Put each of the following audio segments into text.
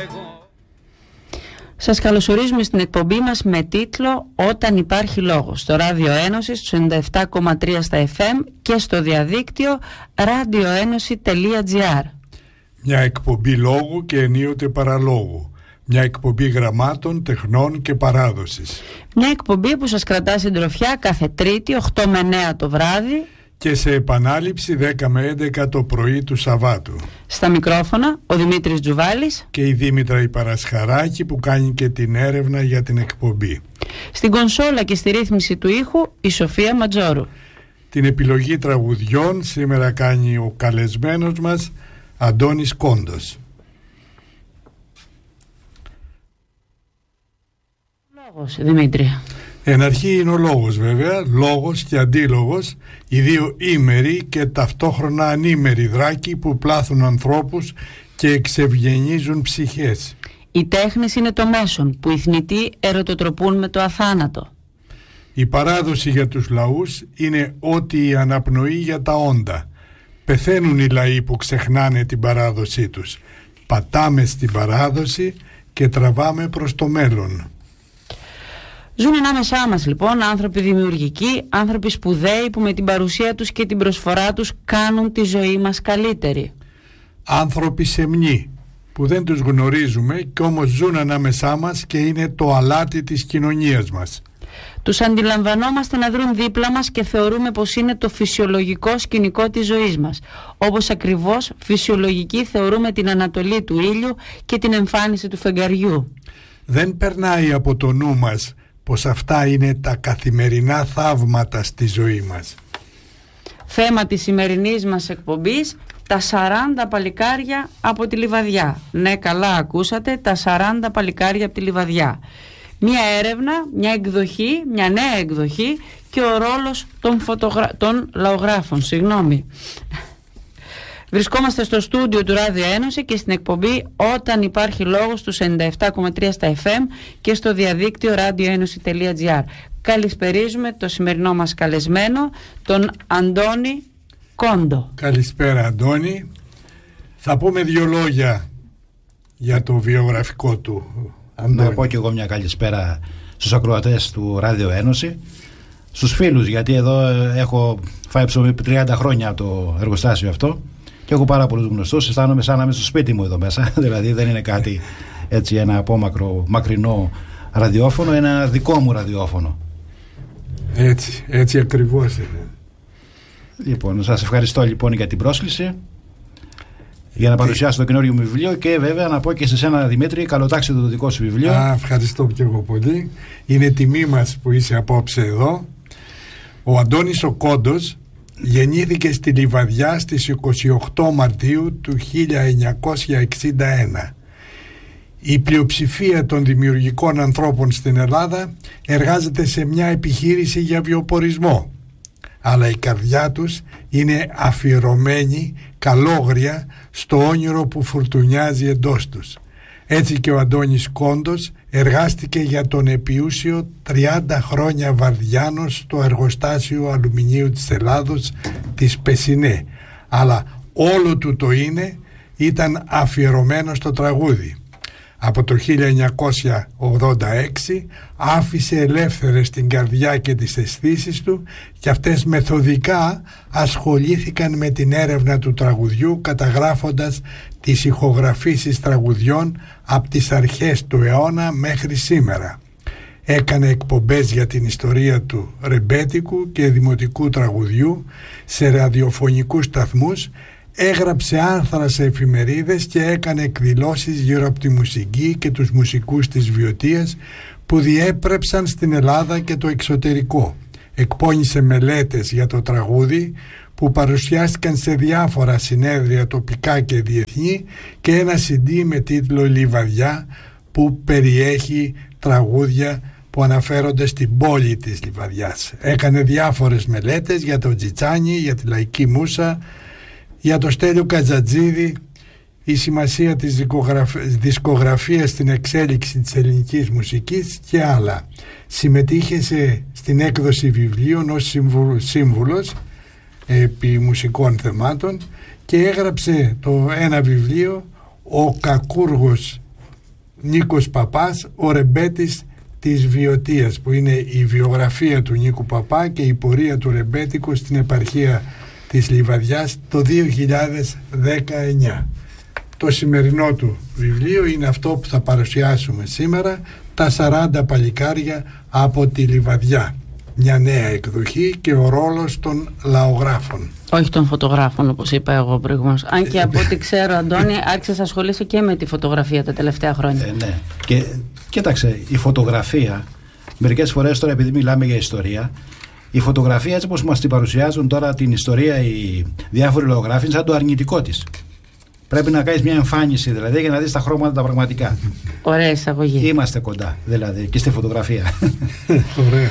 Σας καλωσορίζουμε στην εκπομπή μας με τίτλο «Όταν υπάρχει λόγος» στο Ράδιο Ένωση, στους 97,3 στα FM και στο διαδίκτυο radioenωση.gr. Μια εκπομπή λόγου και ενίοτε παραλόγου. Μια εκπομπή γραμμάτων, τεχνών και παράδοσης. Μια εκπομπή που σας κρατά συντροφιά κάθε Τρίτη 8 με 9 το βράδυ και σε επανάληψη 10 με 11 το πρωί του Σαββάτου. Στα μικρόφωνα ο Δημήτρης Τζουβάλης και η Δήμητρα η Παρασχαράκη που κάνει και την έρευνα για την εκπομπή. Στην κονσόλα και στη ρύθμιση του ήχου η Σοφία Ματζόρου. Την επιλογή τραγουδιών σήμερα κάνει ο καλεσμένος μας Αντώνης Κόντος. Λόγος, Δημήτρη. Εν αρχή είναι ο λόγος βέβαια, λόγος και αντίλογος, οι δύο ήμεροι και ταυτόχρονα ανήμεροι δράκοι που πλάθουν ανθρώπους και εξευγενίζουν ψυχές. Η τέχνη είναι το μέσον που οι θνητοί ερωτοτροπούν με το αθάνατο. Η παράδοση για τους λαούς είναι ότι η αναπνοή για τα όντα. Πεθαίνουν οι λαοί που ξεχνάνε την παράδοσή τους. Πατάμε στην παράδοση και τραβάμε προς το μέλλον. Ζουν ανάμεσά μας λοιπόν άνθρωποι δημιουργικοί, άνθρωποι σπουδαίοι που με την παρουσία τους και την προσφορά τους κάνουν τη ζωή μας καλύτερη. Άνθρωποι σεμνοί που δεν τους γνωρίζουμε και όμως ζουν ανάμεσά μας και είναι το αλάτι της κοινωνίας μας. Τους αντιλαμβανόμαστε να δρουν δίπλα μας και θεωρούμε πως είναι το φυσιολογικό σκηνικό της ζωής μας. Όπως ακριβώς φυσιολογική θεωρούμε την ανατολή του ήλιου και την εμφάνιση του φεγγαριού. Δεν περνάει από το νου μας πως αυτά είναι τα καθημερινά θαύματα στη ζωή μας. Θέμα της σημερινής μας εκπομπής, τα 40 παλικάρια από τη Λιβαδιά. Ναι, καλά ακούσατε, τα 40 παλικάρια από τη Λιβαδιά. Μια έρευνα, μια εκδοχή, μια νέα εκδοχή και ο ρόλος των λαογράφων. Βρισκόμαστε στο στούντιο του Ράδιο Ένωση και στην εκπομπή «Όταν υπάρχει λόγος» στους 97,3 στα FM και στο διαδίκτυο radioenωση.gr. Καλησπερίζουμε το σημερινό μας καλεσμένο, τον Αντώνη Κόντο. Καλησπέρα Αντώνη. Θα πούμε δύο λόγια για το βιογραφικό του. Αντώνη. Να πω και εγώ μια καλησπέρα στους ακροατές του Ράδιο Ένωση, στους φίλους, γιατί εδώ έχω φάει ψωμί 30 χρόνια από το εργοστάσιο αυτό και έχω πάρα πολλούς γνωστούς. Αισθάνομαι σαν να είμαι στο σπίτι μου εδώ μέσα. Δηλαδή δεν είναι κάτι έτσι ένα απόμακρο, μακρινό ραδιόφωνο, ένα δικό μου ραδιόφωνο. Έτσι ακριβώς είναι. Λοιπόν, σας ευχαριστώ λοιπόν για την πρόσκληση, για να παρουσιάσω το καινούριο μου βιβλίο και βέβαια να πω και σε σένα Δημήτρη, καλοτάξτε το δικό σου βιβλίο. Ευχαριστώ και εγώ πολύ. Είναι τιμή μας που είσαι απόψε εδώ. Ο Αντώνης ο Κόντος γεννήθηκε στη Λιβαδιά στις 28 Μαρτίου του 1961. Η πλειοψηφία των δημιουργικών ανθρώπων στην Ελλάδα εργάζεται σε μια επιχείρηση για βιοπορισμό, αλλά η καρδιά τους είναι αφιερωμένη καλόγρια στο όνειρο που φουρτουνιάζει εντός τους. Έτσι και ο Αντώνης Κόντος εργάστηκε για τον επιούσιο 30 χρόνια βαρδιάνος στο εργοστάσιο αλουμινίου της Ελλάδος, της Πεσσινέ, αλλά όλο του το ήταν αφιερωμένο στο τραγούδι. Από το 1986 άφησε ελεύθερες την καρδιά και τις αισθήσεις του και αυτές μεθοδικά ασχολήθηκαν με την έρευνα του τραγουδιού, καταγράφοντας τις ηχογραφήσεις τραγουδιών από τις αρχές του αιώνα μέχρι σήμερα. Έκανε εκπομπές για την ιστορία του ρεμπέτικου και δημοτικού τραγουδιού σε ραδιοφωνικούς σταθμούς, έγραψε άρθρα σε εφημερίδες και έκανε εκδηλώσεις γύρω από τη μουσική και τους μουσικούς της Βιωτίας που διέπρεψαν στην Ελλάδα και το εξωτερικό. Εκπώνησε μελέτες για το τραγούδι που παρουσιάστηκαν σε διάφορα συνέδρια τοπικά και διεθνή και ένα CD με τίτλο «Λιβαδιά» που περιέχει τραγούδια που αναφέρονται στην πόλη της Λιβαδιάς. Έκανε διάφορες μελέτες για το Τζιτσάνι, για τη λαϊκή μούσα, για το Στέλιο Κατζατζίδη, η σημασία της δισκογραφίας στην εξέλιξη της ελληνικής μουσικής και άλλα. Συμμετείχε στην έκδοση βιβλίων ως σύμβουλος επί μουσικών θεμάτων και έγραψε ένα βιβλίο «Ο Κακούργος Νίκος Παπάς, ο ρεμπέτης της Βιωτίας, που είναι η βιογραφία του Νίκου Παπά και η πορεία του ρεμπέτικου στην επαρχία της Λιβαδιάς το 2019. Το σημερινό του βιβλίο είναι αυτό που θα παρουσιάσουμε σήμερα, «Τα 40 παλικάρια από τη Λιβαδιά». Μια νέα εκδοχή και ο ρόλος των λαογράφων. Όχι των φωτογράφων, όπως είπα εγώ προηγουμένως. Αν και από ό,τι ξέρω, Αντώνη, άρχισες να ασχολείσαι και με τη φωτογραφία τα τελευταία χρόνια. Ναι. Και κοίταξε, η φωτογραφία, μερικές φορές τώρα, επειδή μιλάμε για ιστορία, η φωτογραφία, έτσι όπως μας την παρουσιάζουν τώρα την ιστορία οι διάφοροι λαογράφοι, είναι σαν το αρνητικό της. Πρέπει να κάνεις μια εμφάνιση δηλαδή για να δεις τα χρώματα τα πραγματικά. Ωραία εισαγωγή. Είμαστε κοντά δηλαδή και στη φωτογραφία. Ωραία.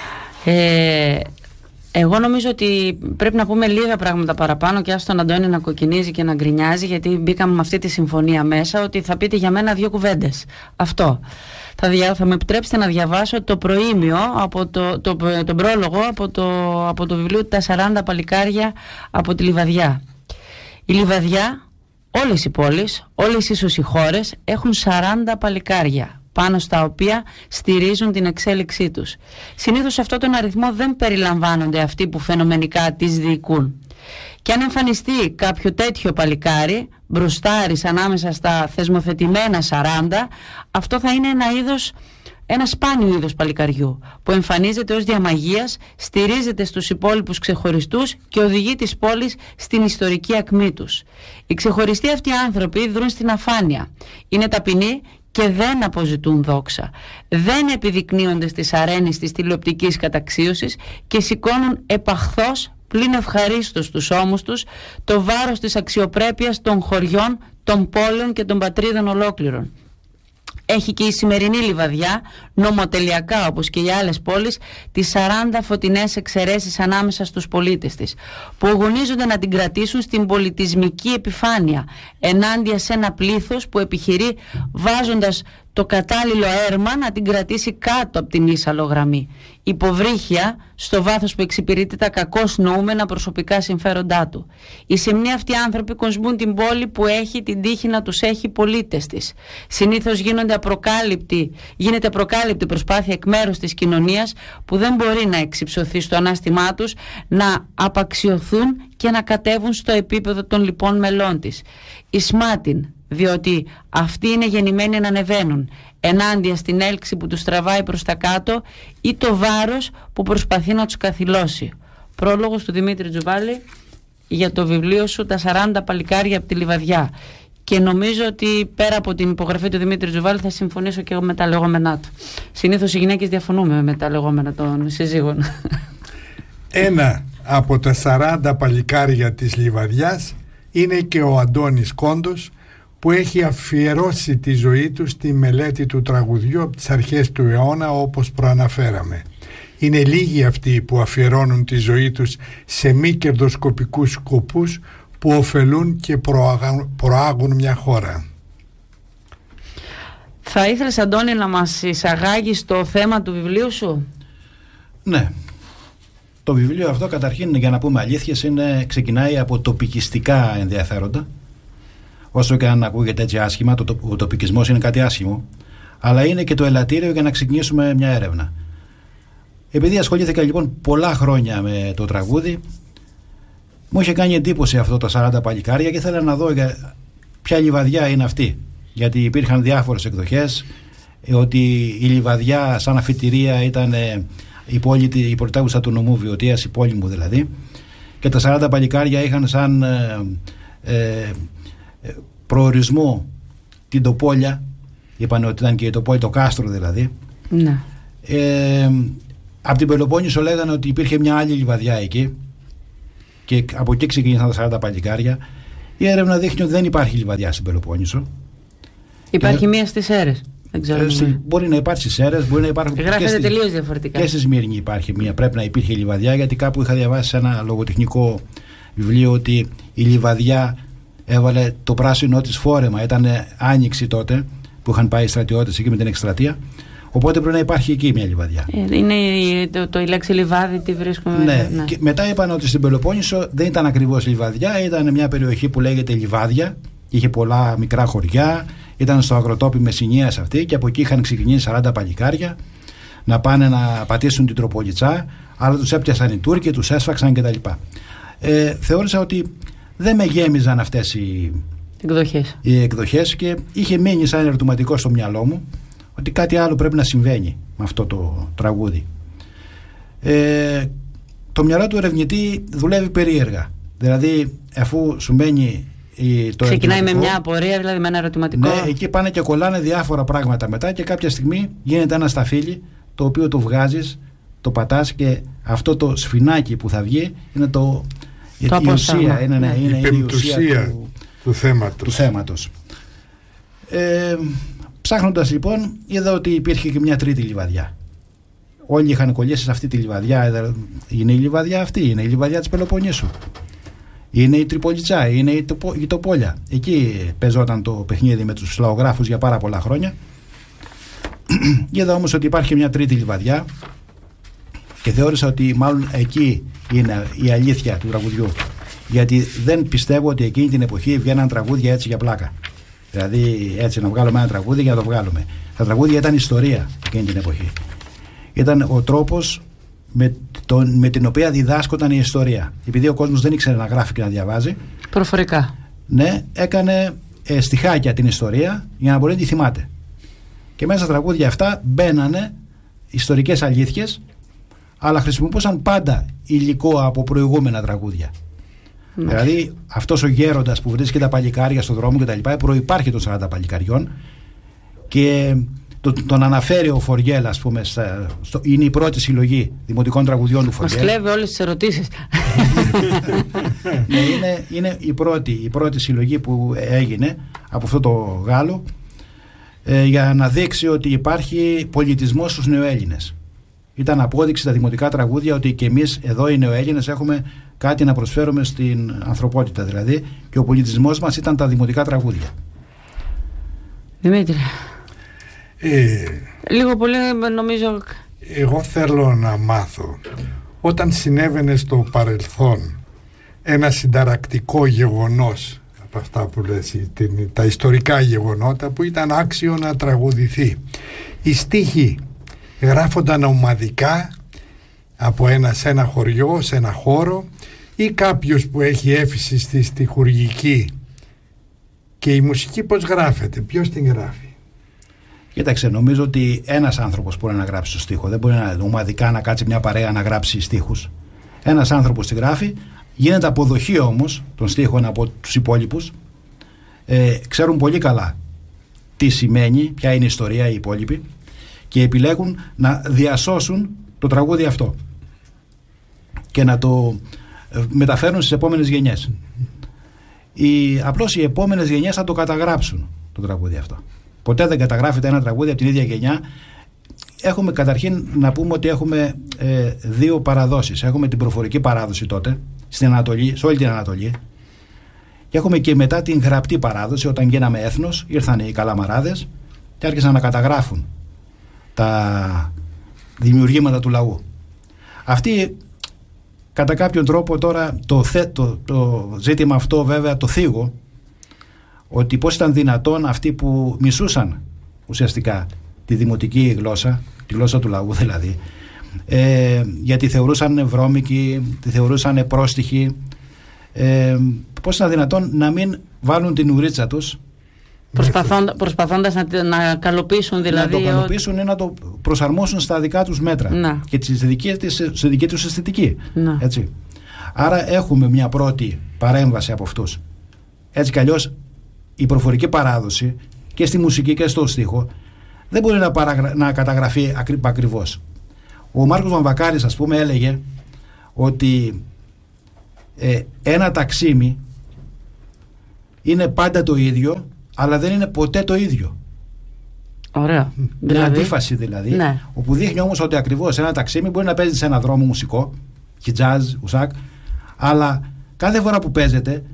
Εγώ νομίζω ότι πρέπει να πούμε λίγα πράγματα παραπάνω και ας τον Αντώνη να κοκκινίζει και να γκρινιάζει, γιατί μπήκαμε με αυτή τη συμφωνία μέσα, ότι θα πείτε για μένα 2 κουβέντες. Αυτό. Θα με επιτρέψετε να διαβάσω το προήμιο, τον πρόλογο από το βιβλίο «Τα 40 παλικάρια από τη Λιβαδιά». Η Λιβαδιά, όλες οι πόλεις, όλες ίσως οι χώρες έχουν 40 παλικάρια, πάνω στα οποία στηρίζουν την εξέλιξή τους. Συνήθως σε αυτόν τον αριθμό δεν περιλαμβάνονται αυτοί που φαινομενικά τις διοικούν. Και αν εμφανιστεί κάποιο τέτοιο παλικάρι μπροστάρις ανάμεσα στα θεσμοθετημένα 40, αυτό θα είναι ένα σπάνιο είδος παλικαριού που εμφανίζεται ως διαμαγείας, στηρίζεται στους υπόλοιπους ξεχωριστούς και οδηγεί τις πόλεις στην ιστορική ακμή τους. Οι ξεχωριστοί αυτοί άνθρωποι δρούν στην αφάνεια, είναι ταπεινοί και δεν αποζητούν δόξα. Δεν επιδεικνύονται στις αρένες της τηλεοπτικής καταξίωσης και σηκώνουν επαχθώς, πλην ευχαρίστως στους ώμους τους, το βάρος της αξιοπρέπειας των χωριών, των πόλεων και των πατρίδων ολόκληρων. Έχει και η σημερινή Λιβαδιά, νομοτελειακά όπως και οι άλλες πόλεις, τις 40 φωτεινές εξαιρέσεις ανάμεσα στους πολίτες της, που αγωνίζονται να την κρατήσουν στην πολιτισμική επιφάνεια, ενάντια σε ένα πλήθος που επιχειρεί, βάζοντας το κατάλληλο έρμα, να την κρατήσει κάτω από την ίσαλο γραμμή. Υποβρύχια στο βάθος που εξυπηρετεί τα κακώς νοούμενα προσωπικά συμφέροντά του. Οι σεμνοί αυτοί άνθρωποι κοσμούν την πόλη που έχει την τύχη να τους έχει πολίτες της. Συνήθως γίνεται απροκάλυπτη προσπάθεια εκ μέρους της κοινωνίας, που δεν μπορεί να εξυψωθεί στο ανάστημά τους, να απαξιωθούν και να κατέβουν στο επίπεδο των λοιπών μελών της. Ισμάτιν, διότι αυτοί είναι γεννημένοι να ανεβαίνουν, ενάντια στην έλξη που τους τραβάει προς τα κάτω ή το βάρος που προσπαθεί να τους καθυλώσει. Πρόλογος του Δημήτρη Τζουβάλη για το βιβλίο σου «Τα 40 παλικάρια από τη Λιβαδιά». Και νομίζω ότι πέρα από την υπογραφή του Δημήτρη Τζουβάλη θα συμφωνήσω και εγώ με τα λεγόμενά του. Συνήθως οι γυναίκες διαφωνούμε με τα λεγόμενα των συζύγων. Ένα από τα 40 παλικάρια της Λιβαδιάς είναι και ο Αντώνης Κόντος, που έχει αφιερώσει τη ζωή του στη μελέτη του τραγουδιού από τις αρχές του αιώνα, όπως προαναφέραμε. Είναι λίγοι αυτοί που αφιερώνουν τη ζωή τους σε μη κερδοσκοπικούς σκοπούς που ωφελούν και προάγουν μια χώρα. Θα ήθελες, Αντώνη, να μας εισαγάγεις το θέμα του βιβλίου σου? Ναι. Το βιβλίο αυτό, καταρχήν, για να πούμε αλήθειες, ξεκινάει από τοπικιστικά ενδιαφέροντα. Όσο και αν ακούγεται έτσι άσχημα, ο τοπικισμός είναι κάτι άσχημο, αλλά είναι και το ελαττήριο για να ξεκινήσουμε μια έρευνα. Επειδή ασχολήθηκα λοιπόν πολλά χρόνια με το τραγούδι, μου είχε κάνει εντύπωση αυτό το 40 παλικάρια και ήθελα να δω ποια Λιβαδιά είναι αυτή. Γιατί υπήρχαν διάφορες εκδοχές, ότι η Λιβαδιά σαν αφιτηρία ήταν η πρωτεύουσα του νομού Βιωτίας, η πόλη μου δηλαδή, και τα 40 παλικάρια είχαν σαν προορισμό την Τοπόλια. Είπαν ότι ήταν και η Τοπόλια, το κάστρο δηλαδή. Ναι. Από την Πελοπόννησο λέγανε ότι υπήρχε μια άλλη Λιβαδιά εκεί και από εκεί ξεκίνησαν τα 40 παλικάρια. Η έρευνα δείχνει ότι δεν υπάρχει Λιβαδιά στην Πελοπόννησο. Υπάρχει μία στις Σέρρες. Μπορεί να υπάρχει στις Σέρρες, μπορεί να υπάρχουν γράφεται τελείως διαφορετικά. Και στη Σμύρνη υπάρχει μία. Πρέπει να υπήρχε Λιβαδιά, γιατί κάπου είχα διαβάσει σε ένα λογοτεχνικό βιβλίο ότι η Λιβαδιά έβαλε το πράσινό της φόρεμα. Ήταν άνοιξη τότε που είχαν πάει οι στρατιώτες εκεί με την εκστρατεία. Οπότε πρέπει να υπάρχει εκεί μια Λιβαδιά. Είναι η λέξη λιβάδι, τη βρίσκουμε. Ναι. Και μετά είπαν ότι στην Πελοπόννησο δεν ήταν ακριβώς Λιβαδιά, ήταν μια περιοχή που λέγεται Λιβάδια. Είχε πολλά μικρά χωριά, ήταν στο Αγροτόπι Μεσσηνίας αυτή, και από εκεί είχαν ξεκινήσει 40 παλικάρια να πάνε να πατήσουν την Τροπολιτσά, αλλά τους έπιασαν οι Τούρκοι, τους έσφαξαν κτλ. Θεώρησα ότι δεν με γέμιζαν αυτές οι εκδοχές και είχε μείνει σαν ερωτηματικό στο μυαλό μου ότι κάτι άλλο πρέπει να συμβαίνει με αυτό το τραγούδι. Το μυαλό του ερευνητή δουλεύει περίεργα. Δηλαδή, αφού σου μένει ξεκινάει με μια απορία, δηλαδή με ένα ερωτηματικό. Ναι, εκεί πάνε και κολλάνε διάφορα πράγματα μετά, και κάποια στιγμή γίνεται ένα σταφύλι, το οποίο το βγάζεις, το πατάς, και αυτό το σφινάκι που θα βγει είναι η ουσία, είναι η ουσία του θέματος. Ψάχνοντας λοιπόν, είδα ότι υπήρχε και μια τρίτη λιβαδιά. Όλοι είχαν κολλήσει σε αυτή τη λιβαδιά. Είναι η λιβαδιά αυτή, είναι η λιβαδιά της Πελοποννήσου, είναι η Τριπολιτσά, είναι η Τοπόλια. Εκεί παίζονταν το παιχνίδι με τους λαογράφους για πάρα πολλά χρόνια. Είδα όμως ότι υπάρχει μια τρίτη λιβαδιά και θεώρησα ότι μάλλον εκεί είναι η αλήθεια του τραγουδιού, γιατί δεν πιστεύω ότι εκείνη την εποχή βγαίναν τραγούδια έτσι για πλάκα. Δηλαδή έτσι να βγάλουμε ένα τραγούδι για να το βγάλουμε. Τα τραγούδια ήταν ιστορία εκείνη την εποχή. Ήταν ο τρόπος με την οποία διδάσκονταν η ιστορία. Επειδή ο κόσμος δεν ήξερε να γράφει και να διαβάζει, προφορικά. Ναι, έκανε στιχάκια την ιστορία για να μπορεί να τη θυμάται. Και μέσα στα τραγούδια αυτά μπαίνανε ιστορικές αλήθειες, αλλά χρησιμοποιούσαν πάντα υλικό από προηγούμενα τραγούδια. Ναι. Δηλαδή αυτός ο γέροντας που βρίσκει τα παλικάρια στον δρόμο και τα λοιπά, προϋπάρχει των 40 παλικαριών, και τον αναφέρει ο Φοριέλ, ας πούμε, είναι η πρώτη συλλογή δημοτικών τραγουδιών του Φοριέλ. Μας κλέβει όλες τις ερωτήσεις. Ναι, είναι η πρώτη συλλογή που έγινε από αυτό το Γάλλο, για να δείξει ότι υπάρχει πολιτισμός στους νεοέλληνες. Ήταν απόδειξη τα δημοτικά τραγούδια ότι και εμείς εδώ οι νεοέλληνες έχουμε κάτι να προσφέρουμε στην ανθρωπότητα, δηλαδή, και ο πολιτισμός μας ήταν τα δημοτικά τραγούδια. Δημήτρη, λίγο πολύ νομίζω. Εγώ θέλω να μάθω, όταν συνέβαινε στο παρελθόν ένα συνταρακτικό γεγονός από αυτά που λες, τα ιστορικά γεγονότα που ήταν άξιο να τραγουδηθεί, οι στίχοι γράφονταν ομαδικά από σε ένα χωριό, σε ένα χώρο, ή κάποιος που έχει έφυση στη στιχουργική, και η μουσική πώς γράφεται, ποιος την γράφει? Κοίταξε, νομίζω ότι ένας άνθρωπος μπορεί να γράψει το στίχο. Δεν μπορεί ομαδικά να κάτσει μια παρέα να γράψει στίχους. Ένας άνθρωπος τη γράφει, γίνεται αποδοχή όμως των στίχων από τους υπόλοιπους. Ξέρουν πολύ καλά τι σημαίνει, ποια είναι η ιστορία οι υπόλοιποι, και επιλέγουν να διασώσουν το τραγούδι αυτό και να το μεταφέρουν στις επόμενες γενιές. Απλώς οι επόμενες γενιές θα το καταγράψουν το τραγούδι αυτό. Ποτέ δεν καταγράφεται ένα τραγούδι από την ίδια γενιά. Έχουμε καταρχήν να πούμε ότι έχουμε δύο παραδόσεις. Έχουμε την προφορική παράδοση τότε στην Ανατολή, σε όλη την Ανατολή, και έχουμε και μετά την γραπτή παράδοση. Όταν γίναμε έθνος, ήρθαν οι καλαμαράδες και άρχισαν να καταγράφουν τα δημιουργήματα του λαού. Αυτοί κατά κάποιον τρόπο τώρα το ζήτημα αυτό βέβαια το θίγω, ότι πώς ήταν δυνατόν αυτοί που μισούσαν ουσιαστικά τη δημοτική γλώσσα, τη γλώσσα του λαού δηλαδή, γιατί θεωρούσαν βρώμικη, τη θεωρούσαν πρόστιχη, πώς ήταν δυνατόν να μην βάλουν την ουρίτσα τους, προσπαθώντας να καλοποιήσουν δηλαδή, να το καλοποιήσουν ή να το προσαρμόσουν στα δικά τους μέτρα, να, και στη δική τους αισθητική, έτσι. Άρα έχουμε μια πρώτη παρέμβαση από αυτούς. Έτσι κι αλλιώς η προφορική παράδοση και στη μουσική και στο στίχο δεν μπορεί να καταγραφεί ακριβώς. Ο Μάρκος Βαμβακάρης, ας πούμε, έλεγε ότι ένα ταξίμι είναι πάντα το ίδιο, αλλά δεν είναι ποτέ το ίδιο. Ωραία. Μια αντίφαση δηλαδή, ναι, όπου δείχνει όμως ότι ακριβώς ένα ταξίμι μπορεί να παίζει σε ένα δρόμο μουσικό, χιτζάζ, ουσάκ, αλλά κάθε φορά που παίζεται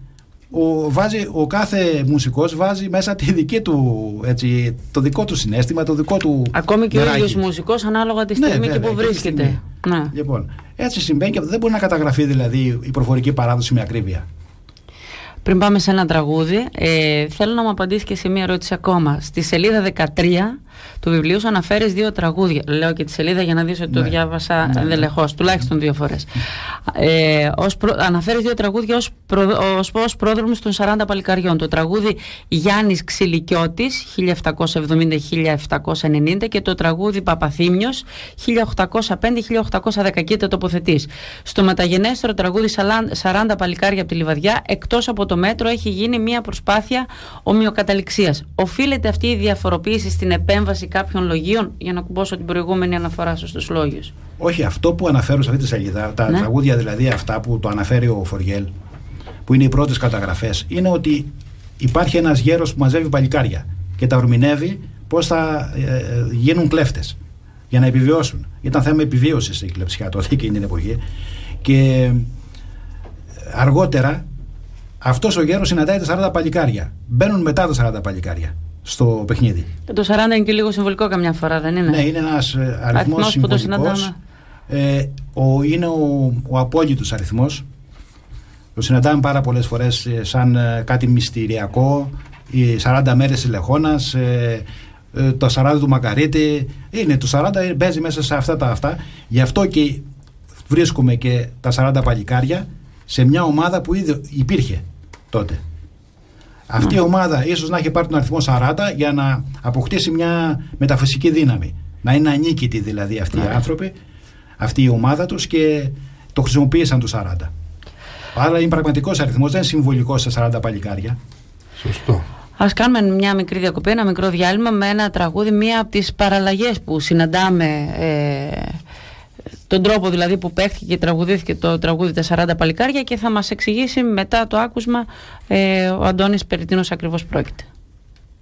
ο κάθε μουσικός βάζει μέσα τη δική του, έτσι, το δικό του συναίσθημα, το δικό του. Ακόμη και ο ίδιος μουσικός ανάλογα τη στιγμή, ναι, και που βρίσκεται. Ναι. Λοιπόν, έτσι συμβαίνει και δεν μπορεί να καταγραφεί δηλαδή η προφορική παράδοση με ακρίβεια. Πριν πάμε σε ένα τραγούδι, θέλω να μου απαντήσει και σε μία ερώτηση ακόμα. Στη σελίδα 13 του βιβλίου σου αναφέρεις 2 τραγούδια. Λέω και τη σελίδα για να δεις ότι το διάβασα ενδελεχώς, τουλάχιστον 2 φορές. Αναφέρεις 2 τραγούδια ως πρόδρομους των 40 παλικαριών. Το τραγούδι Γιάννης Ξυλικιώτης 1770-1790 και το τραγούδι Παπαθήμιος 1805-1810. Εκεί τα τοποθετείς. Στο μεταγενέστερο τραγούδι 40 παλικάρια από τη Λιβαδιά, εκτός από το μέτρο, έχει γίνει μια προσπάθεια ομοιοκαταληξίας. Οφείλεται αυτή η διαφοροποίηση στην επέμβαση κάποιων λογίων, για να κουμπώσω την προηγούμενη αναφορά σου στους λόγιους? Όχι, αυτό που αναφέρω σε αυτή τη σελίδα, τα τραγούδια δηλαδή αυτά που το αναφέρει ο Φοριέλ, που είναι οι πρώτες καταγραφές, είναι ότι υπάρχει ένας γέρος που μαζεύει παλικάρια και τα ορμηνεύει πώς θα γίνουν κλέφτες για να επιβιώσουν. Ήταν θέμα επιβίωσης στην κλεψιά τότε εκείνη την εποχή. Και αργότερα αυτός ο γέρος συναντάει τα 40 παλικάρια. Μπαίνουν μετά τα 40 παλικάρια στο παιχνίδι. Το 40 είναι και λίγο συμβολικό καμιά φορά, δεν είναι? Ναι, είναι ένας αριθμός συμβολικός. Είναι ο απόλυτος αριθμός. Το συναντάμε πάρα πολλές φορές σαν κάτι μυστηριακό. Οι 40 μέρες της Λεχώνας, το 40 του Μακαρίτη. Είναι το 40, παίζει μέσα σε αυτά. Γι' αυτό και βρίσκουμε και τα 40 παλικάρια σε μια ομάδα που ήδη υπήρχε τότε. Αυτή η ομάδα ίσως να έχει πάρει τον αριθμό 40 για να αποκτήσει μια μεταφυσική δύναμη. Να είναι ανίκητοι δηλαδή αυτοί οι άνθρωποι, αυτή η ομάδα τους, και το χρησιμοποίησαν τους 40. Άρα είναι πραγματικός αριθμός, δεν είναι συμβολικός στα 40 παλικάρια. Σωστό. Ας κάνουμε μια μικρή διακοπή, ένα μικρό διάλειμμα με ένα τραγούδι, μία από τις παραλλαγές που συναντάμε, τον τρόπο δηλαδή που παίχθηκε και τραγουδήθηκε το τραγούδι τα 40 παλικάρια, και θα μας εξηγήσει μετά το άκουσμα ο Αντώνης περί τίνος ακριβώς πρόκειται.